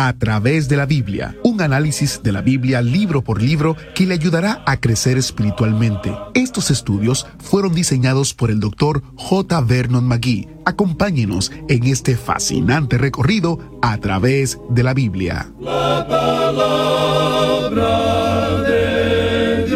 A través de la Biblia, un análisis de la Biblia libro por libro que le ayudará a crecer espiritualmente. Estos estudios fueron diseñados por el Dr. J. Vernon McGee. Acompáñenos en este fascinante recorrido a través de la Biblia. La palabra de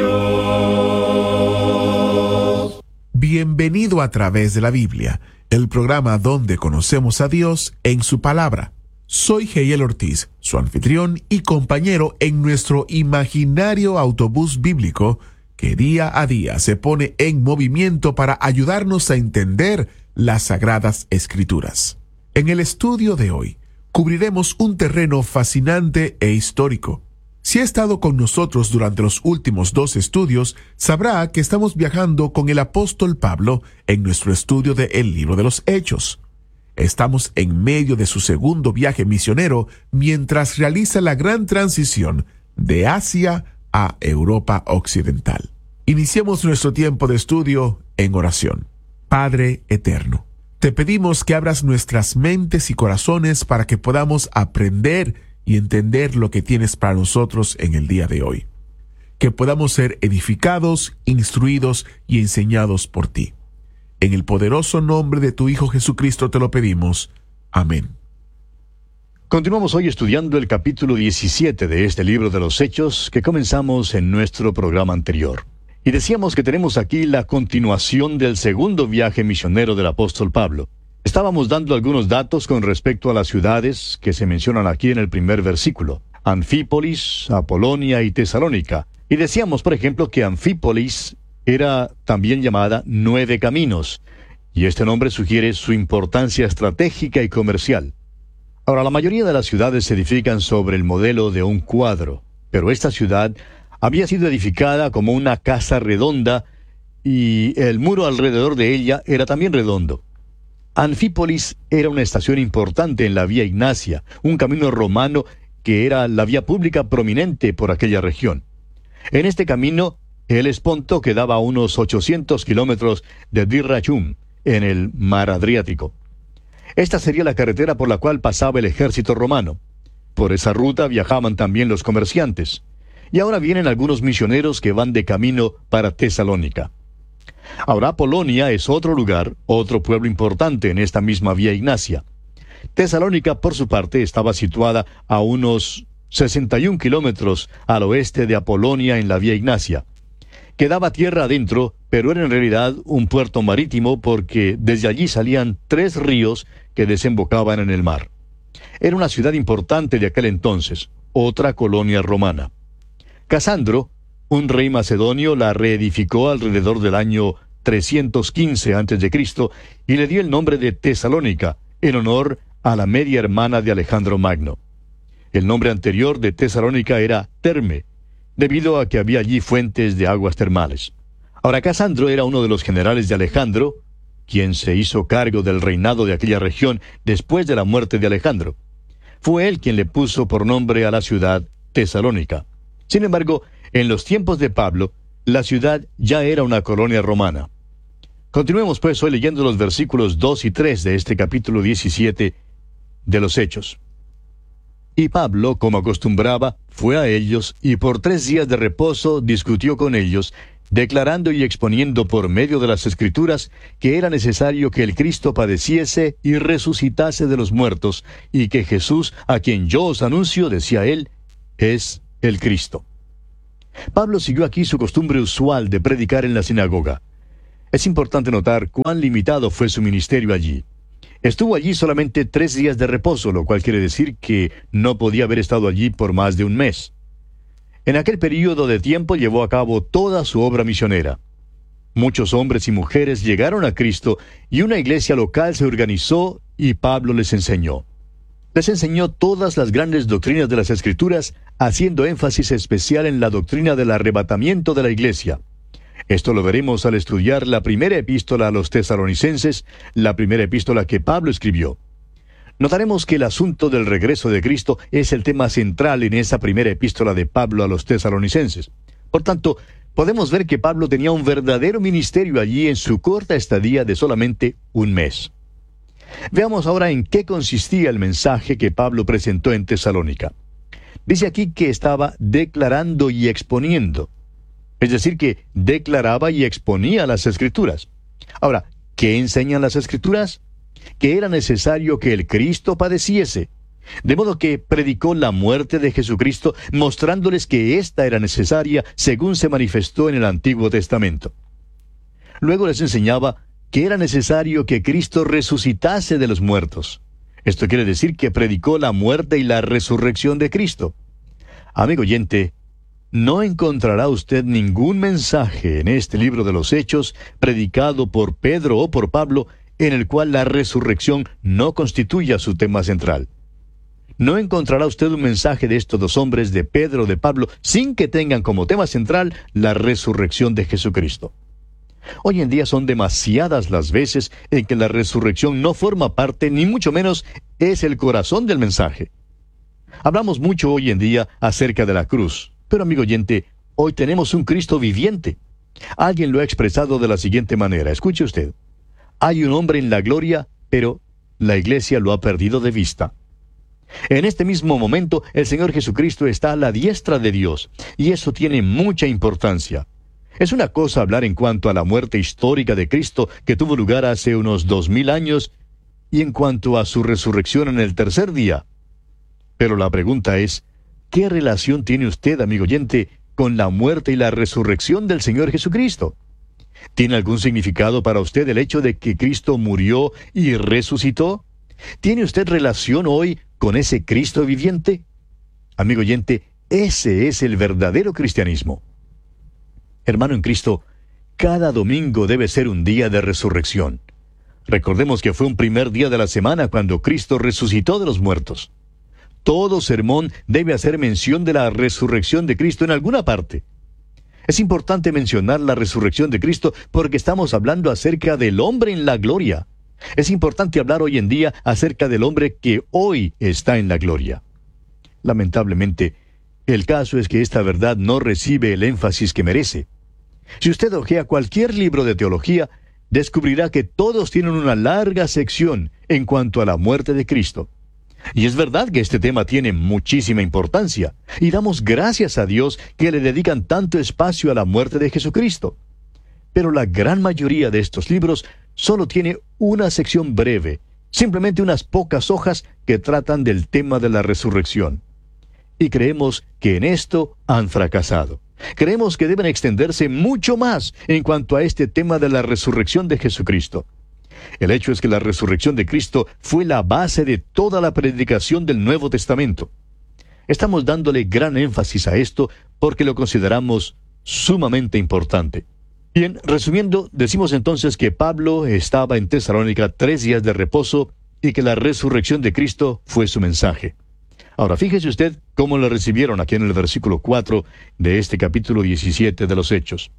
Dios. Bienvenido a Través de la Biblia, el programa donde conocemos a Dios en su palabra. Soy Heiel Ortiz, su anfitrión y compañero en nuestro imaginario autobús bíblico que día a día se pone en movimiento para ayudarnos a entender las Sagradas Escrituras. En el estudio de hoy, cubriremos un terreno fascinante e histórico. Si ha estado con nosotros durante los últimos 2 estudios, sabrá que estamos viajando con el apóstol Pablo en nuestro estudio del libro de los Hechos. Estamos en medio de su segundo viaje misionero mientras realiza la gran transición de Asia a Europa Occidental. Iniciemos nuestro tiempo de estudio en oración. Padre eterno, te pedimos que abras nuestras mentes y corazones para que podamos aprender y entender lo que tienes para nosotros en el día de hoy. Que podamos ser edificados, instruidos y enseñados por ti. En el poderoso nombre de tu Hijo Jesucristo te lo pedimos. Amén. Continuamos hoy estudiando el capítulo 17 de este libro de los Hechos que comenzamos en nuestro programa anterior. Y decíamos que tenemos aquí la continuación del segundo viaje misionero del apóstol Pablo. Estábamos dando algunos datos con respecto a las ciudades que se mencionan aquí en el primer versículo: Anfípolis, Apolonia y Tesalónica. Y decíamos, por ejemplo, que Anfípolis era también llamada 9 Caminos, y este nombre sugiere su importancia estratégica y comercial. Ahora, la mayoría de las ciudades se edifican sobre el modelo de un cuadro, pero esta ciudad había sido edificada como una casa redonda, y el muro alrededor de ella era también redondo. Anfípolis era una estación importante en la Vía Ignacia, un camino romano que era la vía pública prominente por aquella región. En este camino, el Esponto quedaba a unos 800 kilómetros de Dyrrachum, en el mar Adriático. Esta sería la carretera por la cual pasaba el ejército romano. Por esa ruta viajaban también los comerciantes. Y ahora vienen algunos misioneros que van de camino para Tesalónica. Ahora Polonia es otro lugar, otro pueblo importante en esta misma Vía Ignacia. Tesalónica, por su parte, estaba situada a unos 61 kilómetros al oeste de Apolonia en la Vía Ignacia. Quedaba tierra adentro, pero era en realidad un puerto marítimo porque desde allí salían 3 ríos que desembocaban en el mar. Era una ciudad importante de aquel entonces, otra colonia romana. Casandro, un rey macedonio, la reedificó alrededor del año 315 a.C. y le dio el nombre de Tesalónica, en honor a la media hermana de Alejandro Magno. El nombre anterior de Tesalónica era Terme, debido a que había allí fuentes de aguas termales. Ahora, Casandro era uno de los generales de Alejandro, quien se hizo cargo del reinado de aquella región después de la muerte de Alejandro. Fue él quien le puso por nombre a la ciudad Tesalónica. Sin embargo, en los tiempos de Pablo, la ciudad ya era una colonia romana. Continuemos pues hoy leyendo los versículos 2 y 3 de este capítulo 17 de los Hechos. Y Pablo, como acostumbraba, fue a ellos y por 3 días de reposo discutió con ellos, declarando y exponiendo por medio de las Escrituras que era necesario que el Cristo padeciese y resucitase de los muertos, y que Jesús, a quien yo os anuncio, decía él, es el Cristo. Pablo siguió aquí su costumbre usual de predicar en la sinagoga. Es importante notar cuán limitado fue su ministerio allí. Estuvo allí solamente 3 días de reposo, lo cual quiere decir que no podía haber estado allí por más de un mes. En aquel período de tiempo llevó a cabo toda su obra misionera. Muchos hombres y mujeres llegaron a Cristo y una iglesia local se organizó y Pablo les enseñó. Les enseñó todas las grandes doctrinas de las Escrituras, haciendo énfasis especial en la doctrina del arrebatamiento de la iglesia. Esto lo veremos al estudiar la primera epístola a los tesalonicenses, la primera epístola que Pablo escribió. Notaremos que el asunto del regreso de Cristo es el tema central en esa primera epístola de Pablo a los tesalonicenses. Por tanto, podemos ver que Pablo tenía un verdadero ministerio allí en su corta estadía de solamente un mes. Veamos ahora en qué consistía el mensaje que Pablo presentó en Tesalónica. Dice aquí que estaba declarando y exponiendo. Es decir, que declaraba y exponía las Escrituras. Ahora, ¿qué enseñan las Escrituras? Que era necesario que el Cristo padeciese. De modo que predicó la muerte de Jesucristo, mostrándoles que ésta era necesaria según se manifestó en el Antiguo Testamento. Luego les enseñaba que era necesario que Cristo resucitase de los muertos. Esto quiere decir que predicó la muerte y la resurrección de Cristo. Amigo oyente, no encontrará usted ningún mensaje en este libro de los Hechos, predicado por Pedro o por Pablo, en el cual la resurrección no constituya su tema central. No encontrará usted un mensaje de estos dos hombres, de Pedro o de Pablo, sin que tengan como tema central la resurrección de Jesucristo. Hoy en día son demasiadas las veces en que la resurrección no forma parte, ni mucho menos es el corazón del mensaje. Hablamos mucho hoy en día acerca de la cruz, pero amigo oyente, hoy tenemos un Cristo viviente. Alguien lo ha expresado de la siguiente manera, escuche usted. Hay un hombre en la gloria, pero la iglesia lo ha perdido de vista. En este mismo momento, el Señor Jesucristo está a la diestra de Dios, y eso tiene mucha importancia. Es una cosa hablar en cuanto a la muerte histórica de Cristo que tuvo lugar hace unos 2000 años, y en cuanto a su resurrección en el tercer día. Pero la pregunta es, ¿qué relación tiene usted, amigo oyente, con la muerte y la resurrección del Señor Jesucristo? ¿Tiene algún significado para usted el hecho de que Cristo murió y resucitó? ¿Tiene usted relación hoy con ese Cristo viviente? Amigo oyente, ese es el verdadero cristianismo. Hermano en Cristo, cada domingo debe ser un día de resurrección. Recordemos que fue un primer día de la semana cuando Cristo resucitó de los muertos. Todo sermón debe hacer mención de la resurrección de Cristo en alguna parte. Es importante mencionar la resurrección de Cristo porque estamos hablando acerca del hombre en la gloria. Es importante hablar hoy en día acerca del hombre que hoy está en la gloria. Lamentablemente, el caso es que esta verdad no recibe el énfasis que merece. Si usted hojea cualquier libro de teología, descubrirá que todos tienen una larga sección en cuanto a la muerte de Cristo. Y es verdad que este tema tiene muchísima importancia, y damos gracias a Dios que le dedican tanto espacio a la muerte de Jesucristo. Pero la gran mayoría de estos libros solo tiene una sección breve, simplemente unas pocas hojas que tratan del tema de la resurrección. Y creemos que en esto han fracasado. Creemos que deben extenderse mucho más en cuanto a este tema de la resurrección de Jesucristo. El hecho es que la resurrección de Cristo fue la base de toda la predicación del Nuevo Testamento. Estamos dándole gran énfasis a esto porque lo consideramos sumamente importante. Bien, resumiendo, decimos entonces que Pablo estaba en Tesalónica 3 días de reposo y que la resurrección de Cristo fue su mensaje. Ahora, fíjese usted cómo lo recibieron aquí en el versículo 4 de este capítulo 17 de los Hechos.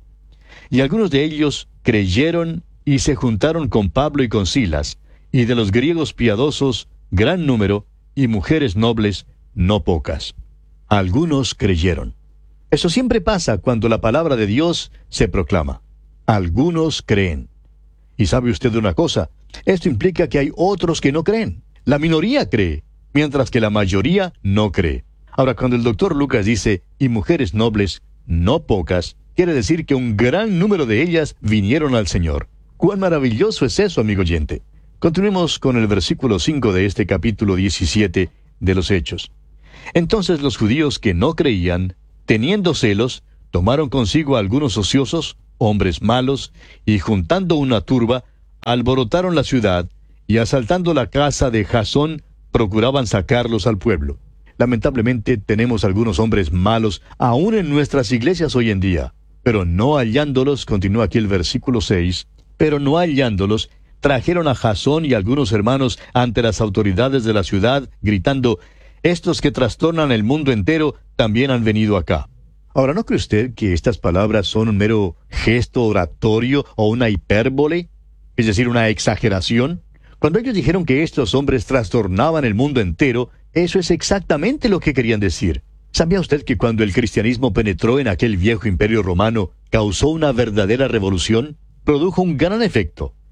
Y algunos de ellos creyeron y se juntaron con Pablo y con Silas, y de los griegos piadosos, gran número, y mujeres nobles, no pocas. Algunos creyeron. Eso siempre pasa cuando la palabra de Dios se proclama. Algunos creen. Y sabe usted una cosa, esto implica que hay otros que no creen. La minoría cree, mientras que la mayoría no cree. Ahora, cuando el doctor Lucas dice, y mujeres nobles, no pocas, quiere decir que un gran número de ellas vinieron al Señor. ¡Cuán maravilloso es eso, amigo oyente! Continuemos con el versículo 5 de este capítulo 17 de los Hechos. Entonces los judíos que no creían, teniendo celos, tomaron consigo a algunos ociosos, hombres malos, y juntando una turba, alborotaron la ciudad, y asaltando la casa de Jasón, procuraban sacarlos al pueblo. Lamentablemente tenemos algunos hombres malos aún en nuestras iglesias hoy en día, pero no hallándolos, continúa aquí el versículo 6, pero no hallándolos, trajeron a Jasón y algunos hermanos ante las autoridades de la ciudad, gritando, estos que trastornan el mundo entero también han venido acá. Ahora, ¿no cree usted que estas palabras son un mero gesto oratorio o una hipérbole? Es decir, una exageración. Cuando ellos dijeron que estos hombres trastornaban el mundo entero, eso es exactamente lo que querían decir. ¿Sabía usted que cuando el cristianismo penetró en aquel viejo imperio romano, causó una verdadera revolución? Produjo un gran efecto.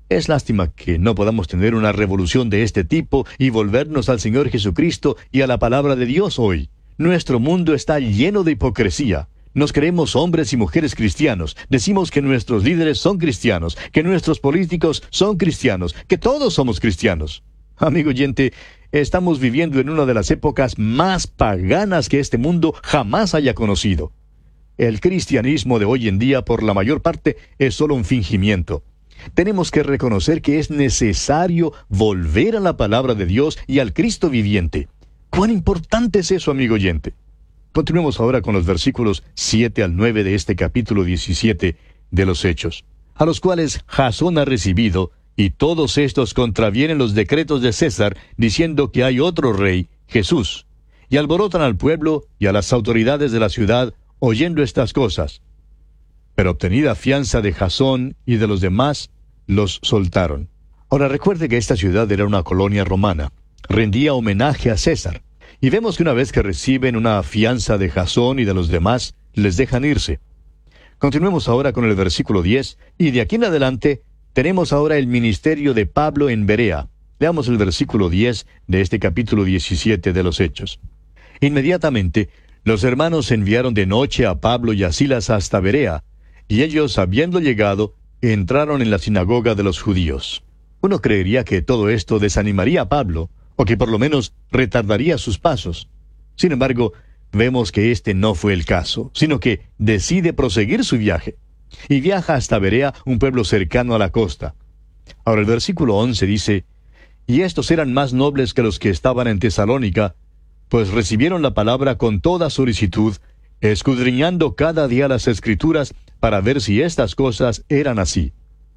Es lástima que no podamos tener una revolución de este tipo y volvernos al Señor Jesucristo y a la palabra de Dios hoy. Nuestro mundo está lleno de hipocresía. Nos creemos hombres y mujeres cristianos. Decimos que nuestros líderes son cristianos, que nuestros políticos son cristianos, que todos somos cristianos. Amigo oyente, estamos viviendo en una de las épocas más paganas que este mundo jamás haya conocido. El cristianismo de hoy en día, por la mayor parte, es solo un fingimiento. Tenemos que reconocer que es necesario volver a la palabra de Dios y al Cristo viviente. ¿Cuán importante es eso, amigo oyente? Continuemos ahora con los versículos 7 al 9 de este capítulo 17 de los Hechos, a los cuales Jasón ha recibido, y todos estos contravienen los decretos de César, diciendo que hay otro rey, Jesús, y alborotan al pueblo y a las autoridades de la ciudad, oyendo estas cosas. Pero obtenida fianza de Jasón y de los demás, los soltaron. Ahora recuerde que esta ciudad era una colonia romana. Rendía homenaje a César. Y vemos que una vez que reciben una fianza de Jasón y de los demás, les dejan irse. Continuemos ahora con el versículo 10, y de aquí en adelante tenemos ahora el ministerio de Pablo en Berea. Leamos el versículo 10 de este capítulo 17 de los Hechos. Inmediatamente, los hermanos enviaron de noche a Pablo y a Silas hasta Berea, y ellos, habiendo llegado, entraron en la sinagoga de los judíos. Uno creería que todo esto desanimaría a Pablo, o que por lo menos retardaría sus pasos. Sin embargo, vemos que este no fue el caso, sino que decide proseguir su viaje, y viaja hasta Berea, un pueblo cercano a la costa. Ahora el versículo 11 dice, «Y estos eran más nobles que los que estaban en Tesalónica, pues recibieron la palabra con toda solicitud, escudriñando cada día las Escrituras para ver si estas cosas eran así».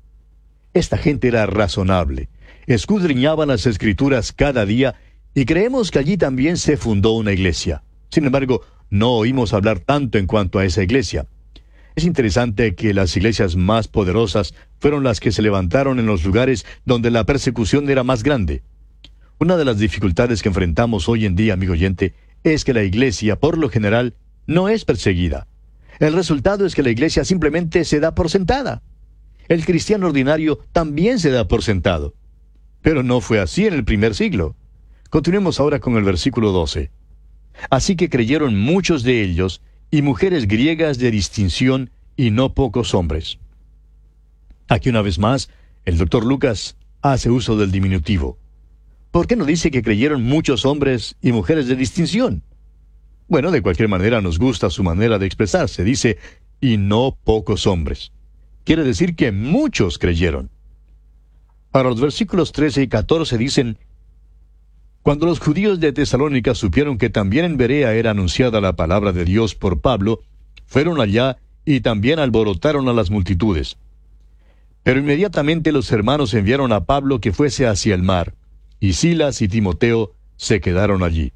Esta gente era razonable. Escudriñaban las Escrituras cada día, y creemos que allí también se fundó una iglesia. Sin embargo, no oímos hablar tanto en cuanto a esa iglesia. Es interesante que las iglesias más poderosas fueron las que se levantaron en los lugares donde la persecución era más grande. Una de las dificultades que enfrentamos hoy en día, amigo oyente, es que la iglesia, por lo general, no es perseguida. El resultado es que la iglesia simplemente se da por sentada. El cristiano ordinario también se da por sentado. Pero no fue así en el primer siglo. Continuemos ahora con el versículo 12. Así que creyeron muchos de ellos, y mujeres griegas de distinción, y no pocos hombres. Aquí una vez más, el doctor Lucas hace uso del diminutivo. ¿Por qué no dice que creyeron muchos hombres y mujeres de distinción? Bueno, de cualquier manera nos gusta su manera de expresarse. Dice, y no pocos hombres. Quiere decir que muchos creyeron. Ahora los versículos 13 y 14 dicen, cuando los judíos de Tesalónica supieron que también en Berea era anunciada la palabra de Dios por Pablo, fueron allá y también alborotaron a las multitudes. Pero inmediatamente los hermanos enviaron a Pablo que fuese hacia el mar, y Silas y Timoteo se quedaron allí.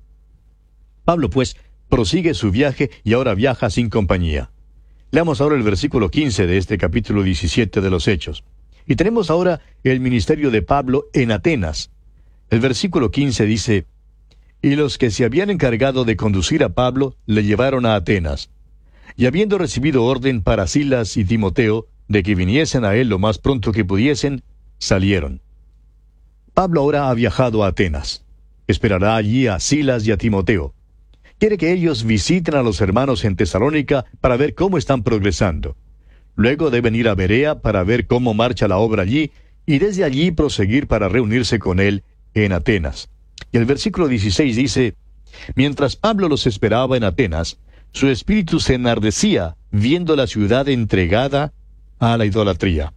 Pablo, pues, prosigue su viaje y ahora viaja sin compañía. Leamos ahora el versículo 15 de este capítulo 17 de los Hechos. Y tenemos ahora el ministerio de Pablo en Atenas. El versículo 15 dice, «Y los que se habían encargado de conducir a Pablo le llevaron a Atenas. Y habiendo recibido orden para Silas y Timoteo, de que viniesen a él lo más pronto que pudiesen, salieron». Pablo ahora ha viajado a Atenas. Esperará allí a Silas y a Timoteo. Quiere que ellos visiten a los hermanos en Tesalónica para ver cómo están progresando. Luego deben ir a Berea para ver cómo marcha la obra allí, y desde allí proseguir para reunirse con él en Atenas. Y el versículo 16 dice, «Mientras Pablo los esperaba en Atenas, su espíritu se enardecía, viendo la ciudad entregada a la idolatría».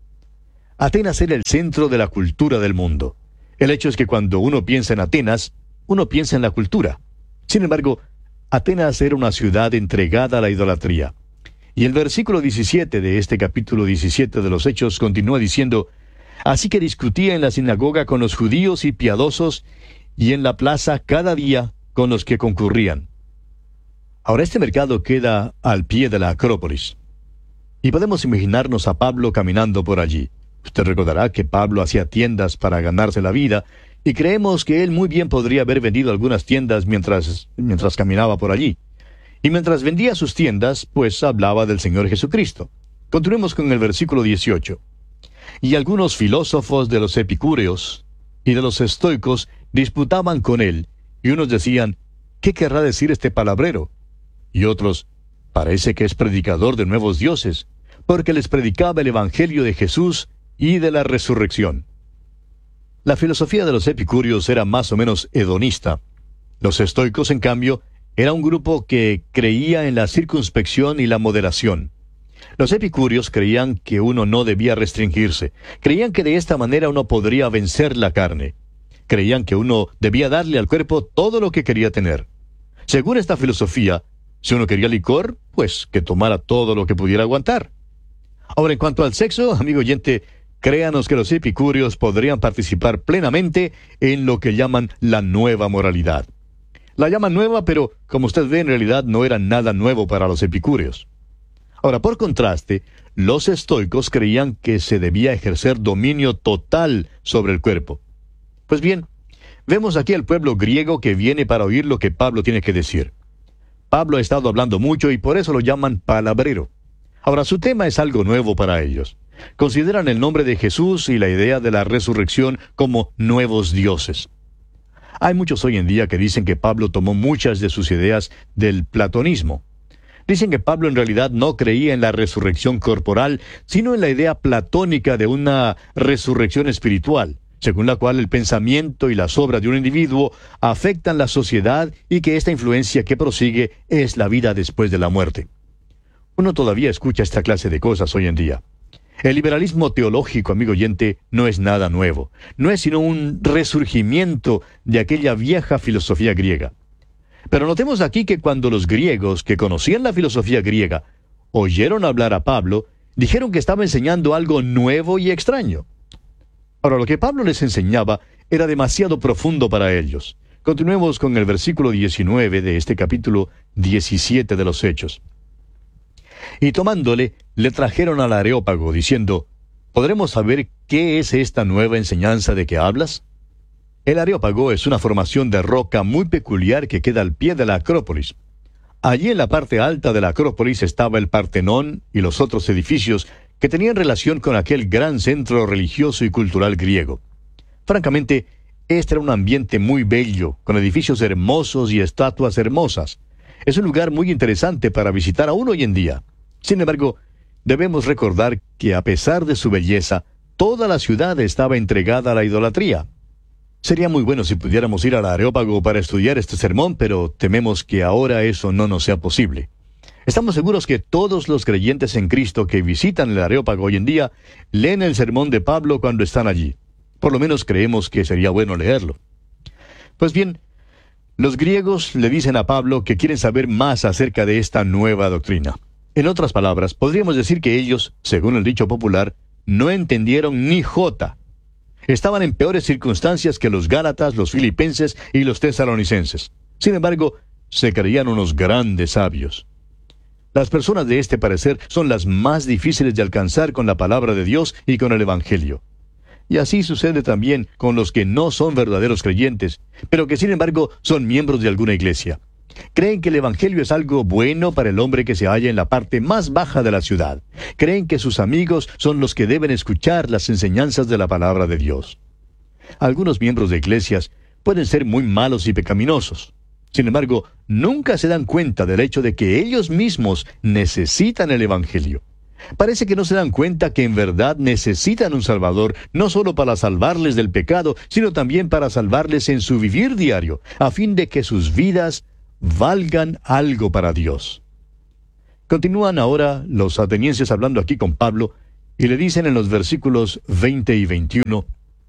Atenas era el centro de la cultura del mundo. El hecho es que cuando uno piensa en Atenas, uno piensa en la cultura. Sin embargo, Atenas era una ciudad entregada a la idolatría. Y el versículo 17 de este capítulo 17 de los Hechos continúa diciendo, «Así que discutía en la sinagoga con los judíos y piadosos, y en la plaza cada día con los que concurrían». Ahora este mercado queda al pie de la Acrópolis. Y podemos imaginarnos a Pablo caminando por allí. Usted recordará que Pablo hacía tiendas para ganarse la vida, y creemos que él muy bien podría haber vendido algunas tiendas mientras caminaba por allí. Y mientras vendía sus tiendas, pues hablaba del Señor Jesucristo. Continuemos con el versículo 18. y algunos filósofos de los epicúreos y de los estoicos disputaban con él, y unos decían, ¿qué querrá decir este palabrero? Y otros, parece que es predicador de nuevos dioses, porque les predicaba el Evangelio de Jesús y de la resurrección. La filosofía de los epicúreos era más o menos hedonista. Los estoicos, en cambio, era un grupo que creía en la circunspección y la moderación. Los epicúreos creían que uno no debía restringirse. Creían que de esta manera uno podría vencer la carne. Creían que uno debía darle al cuerpo todo lo que quería tener. Según esta filosofía, si uno quería licor, pues que tomara todo lo que pudiera aguantar. Ahora, en cuanto al sexo, amigo oyente, créanos que los epicúreos podrían participar plenamente en lo que llaman la nueva moralidad. La llaman nueva, pero como usted ve, en realidad no era nada nuevo para los epicúreos. Ahora, por contraste, los estoicos creían que se debía ejercer dominio total sobre el cuerpo. Pues bien, vemos aquí al pueblo griego que viene para oír lo que Pablo tiene que decir. Pablo ha estado hablando mucho y por eso lo llaman palabrero. Ahora, su tema es algo nuevo para ellos. Consideran el nombre de Jesús y la idea de la resurrección como nuevos dioses. Hay muchos hoy en día que dicen que Pablo tomó muchas de sus ideas del platonismo. Dicen que Pablo en realidad no creía en la resurrección corporal, sino en la idea platónica de una resurrección espiritual, según la cual el pensamiento y las obras de un individuo afectan la sociedad y que esta influencia que prosigue es la vida después de la muerte. Uno todavía escucha esta clase de cosas hoy en día. El liberalismo teológico, amigo oyente, no es nada nuevo. No es sino un resurgimiento de aquella vieja filosofía griega. Pero notemos aquí que cuando los griegos que conocían la filosofía griega oyeron hablar a Pablo, dijeron que estaba enseñando algo nuevo y extraño. Ahora, lo que Pablo les enseñaba era demasiado profundo para ellos. Continuemos con el versículo 19 de este capítulo 17 de los Hechos. Y tomándole, le trajeron al Areópago, diciendo, ¿podremos saber qué es esta nueva enseñanza de que hablas? El Areópago es una formación de roca muy peculiar que queda al pie de la Acrópolis. Allí en la parte alta de la Acrópolis estaba el Partenón y los otros edificios que tenían relación con aquel gran centro religioso y cultural griego. Francamente, este era un ambiente muy bello, con edificios hermosos y estatuas hermosas. Es un lugar muy interesante para visitar aún hoy en día. Sin embargo, debemos recordar que a pesar de su belleza, toda la ciudad estaba entregada a la idolatría. Sería muy bueno si pudiéramos ir al Areópago para estudiar este sermón, pero tememos que ahora eso no nos sea posible. Estamos seguros que todos los creyentes en Cristo que visitan el Areópago hoy en día leen el sermón de Pablo cuando están allí. Por lo menos creemos que sería bueno leerlo. Pues bien, los griegos le dicen a Pablo que quieren saber más acerca de esta nueva doctrina. En otras palabras, podríamos decir que ellos, según el dicho popular, no entendieron ni jota. Estaban en peores circunstancias que los gálatas, los filipenses y los tesalonicenses. Sin embargo, se creían unos grandes sabios. Las personas de este parecer son las más difíciles de alcanzar con la palabra de Dios y con el Evangelio. Y así sucede también con los que no son verdaderos creyentes, pero que sin embargo son miembros de alguna iglesia. Creen que el Evangelio es algo bueno para el hombre que se halla en la parte más baja de la ciudad. Creen que sus amigos son los que deben escuchar las enseñanzas de la palabra de Dios. Algunos miembros de iglesias pueden ser muy malos y pecaminosos. Sin embargo, nunca se dan cuenta del hecho de que ellos mismos necesitan el Evangelio. Parece que no se dan cuenta que en verdad necesitan un Salvador, no solo para salvarles del pecado, sino también para salvarles en su vivir diario, a fin de que sus vidas valgan algo para Dios. Continúan ahora los atenienses hablando aquí con Pablo, y le dicen en los versículos 20 y 21,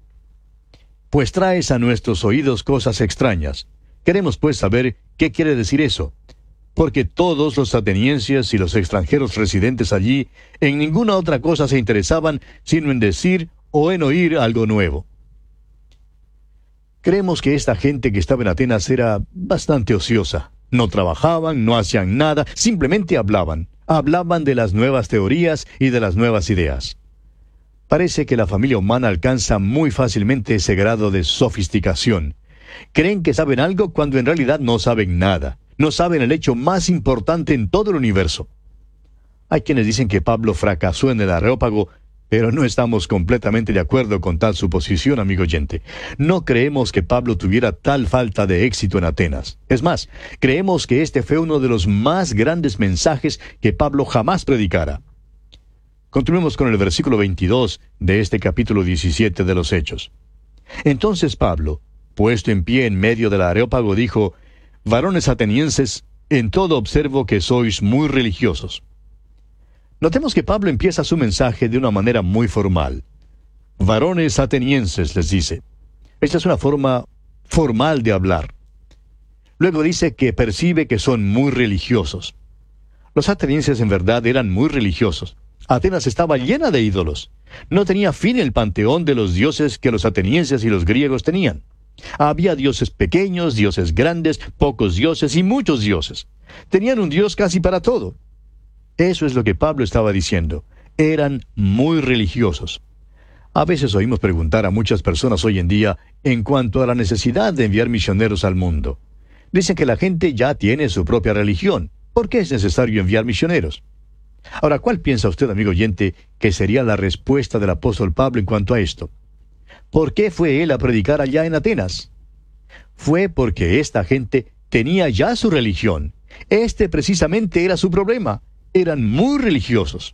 «Pues traes a nuestros oídos cosas extrañas. Queremos pues saber qué quiere decir eso. Porque todos los atenienses y los extranjeros residentes allí en ninguna otra cosa se interesaban sino en decir o en oír algo nuevo». Creemos que esta gente que estaba en Atenas era bastante ociosa. No trabajaban, no hacían nada, simplemente hablaban. Hablaban de las nuevas teorías y de las nuevas ideas. Parece que la familia humana alcanza muy fácilmente ese grado de sofisticación. Creen que saben algo cuando en realidad no saben nada. No saben el hecho más importante en todo el universo. Hay quienes dicen que Pablo fracasó en el Areópago Pero no estamos completamente de acuerdo con tal suposición, amigo oyente. No creemos que Pablo tuviera tal falta de éxito en Atenas. Es más, creemos que este fue uno de los más grandes mensajes que Pablo jamás predicara. Continuemos con el versículo 22 de este capítulo 17 de los Hechos. Entonces Pablo, puesto en pie en medio del Areópago, dijo: Varones atenienses, en todo observo que sois muy religiosos. Notemos que Pablo empieza su mensaje de una manera muy formal. Varones atenienses, les dice. Esta es una forma formal de hablar. Luego dice que percibe que son muy religiosos. Los atenienses en verdad eran muy religiosos. Atenas estaba llena de ídolos. No tenía fin el panteón de los dioses que los atenienses y los griegos tenían. Había dioses pequeños, dioses grandes, pocos dioses y muchos dioses. Tenían un dios casi para todo. Eso es lo que Pablo estaba diciendo. Eran muy religiosos. A veces oímos preguntar a muchas personas hoy en día en cuanto a la necesidad de enviar misioneros al mundo. Dicen que la gente ya tiene su propia religión. ¿Por qué es necesario enviar misioneros? Ahora, ¿cuál piensa usted, amigo oyente, que sería la respuesta del apóstol Pablo en cuanto a esto? ¿Por qué fue él a predicar allá en Atenas? Fue porque esta gente tenía ya su religión. Este precisamente era su problema. Eran muy religiosos.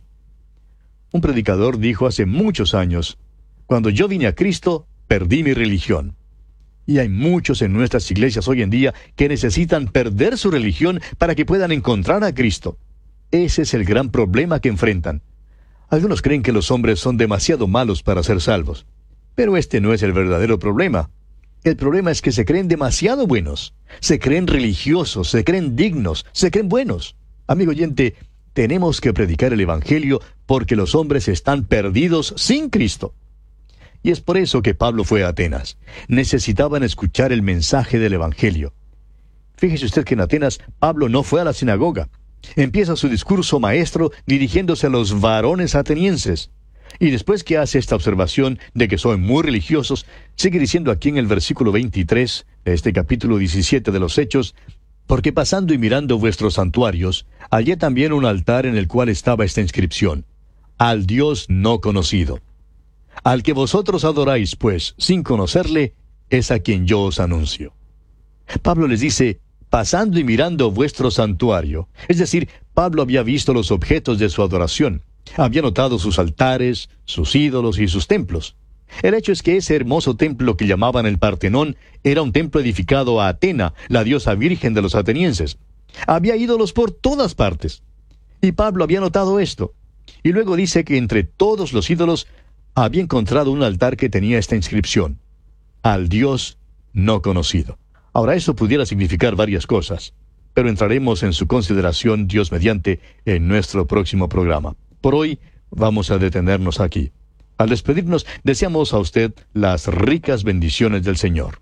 Un predicador dijo hace muchos años: cuando yo vine a Cristo, perdí mi religión. Y hay muchos en nuestras iglesias hoy en día que necesitan perder su religión para que puedan encontrar a Cristo. Ese es el gran problema que enfrentan. Algunos creen que los hombres son demasiado malos para ser salvos. Pero este no es el verdadero problema. El problema es que se creen demasiado buenos. Se creen religiosos, se creen dignos, se creen buenos. Amigo oyente, tenemos que predicar el Evangelio porque los hombres están perdidos sin Cristo. Y es por eso que Pablo fue a Atenas. Necesitaban escuchar el mensaje del Evangelio. Fíjese usted que en Atenas Pablo no fue a la sinagoga. Empieza su discurso maestro dirigiéndose a los varones atenienses. Y después que hace esta observación de que son muy religiosos, sigue diciendo aquí en el versículo 23 de este capítulo 17 de los Hechos: porque pasando y mirando vuestros santuarios, hallé también un altar en el cual estaba esta inscripción: al Dios no conocido. Al que vosotros adoráis, pues, sin conocerle, es a quien yo os anuncio. Pablo les dice: pasando y mirando vuestro santuario. Es decir, Pablo había visto los objetos de su adoración. Había notado sus altares, sus ídolos y sus templos. El hecho es que ese hermoso templo que llamaban el Partenón era un templo edificado a Atena, la diosa virgen de los atenienses. Había ídolos por todas partes. Y Pablo había notado esto. Y luego dice que entre todos los ídolos había encontrado un altar que tenía esta inscripción: al Dios no conocido. Ahora, eso pudiera significar varias cosas, pero entraremos en su consideración, Dios mediante, en nuestro próximo programa. Por hoy vamos a detenernos aquí. Al despedirnos, deseamos a usted las ricas bendiciones del Señor.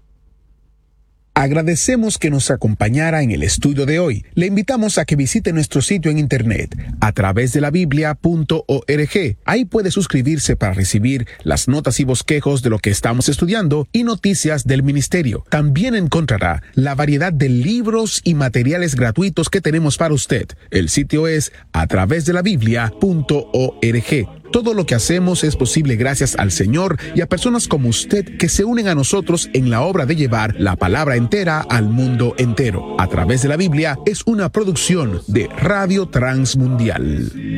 Agradecemos que nos acompañara en el estudio de hoy. Le invitamos a que visite nuestro sitio en internet a través de la biblia.org. Ahí puede suscribirse para recibir las notas y bosquejos de lo que estamos estudiando y noticias del ministerio. También encontrará la variedad de libros y materiales gratuitos que tenemos para usted. El sitio es a través de la biblia.org. Todo lo que hacemos es posible gracias al Señor y a personas como usted que se unen a nosotros en la obra de llevar la palabra entera al mundo entero. A través de la Biblia es una producción de Radio Transmundial.